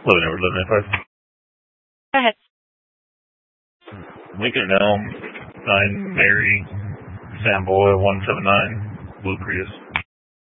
Living over 1195. Go ahead. Lincoln Elm, 9 Mary, Samboy 179, Blue Prius.